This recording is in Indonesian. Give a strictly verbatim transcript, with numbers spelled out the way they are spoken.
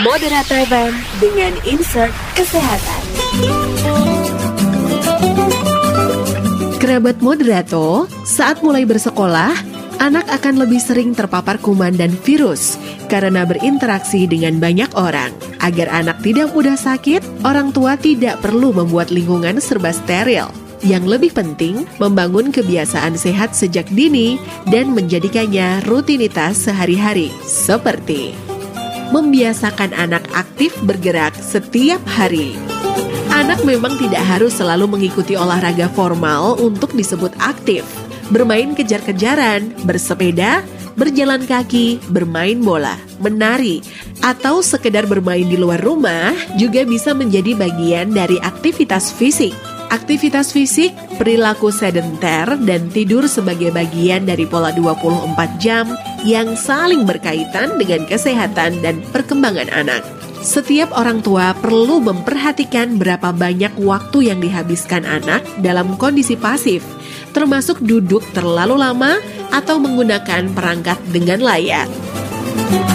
Moderator F M dengan insert kesehatan. Kerabat Moderato, saat mulai bersekolah, anak akan lebih sering terpapar kuman dan virus karena berinteraksi dengan banyak orang. Agar anak tidak mudah sakit, orang tua tidak perlu membuat lingkungan serba steril. Yang lebih penting, membangun kebiasaan sehat sejak dini dan menjadikannya rutinitas sehari-hari, seperti membiasakan anak aktif bergerak setiap hari. Anak memang tidak harus selalu mengikuti olahraga formal untuk disebut aktif. Bermain kejar-kejaran, bersepeda, berjalan kaki, bermain bola, menari, atau sekedar bermain di luar rumah juga bisa menjadi bagian dari aktivitas fisik. Aktivitas fisik, perilaku sedenter, dan tidur sebagai bagian dari pola dua puluh empat jam yang saling berkaitan dengan kesehatan dan perkembangan anak. Setiap orang tua perlu memperhatikan berapa banyak waktu yang dihabiskan anak dalam kondisi pasif, termasuk duduk terlalu lama atau menggunakan perangkat dengan layar.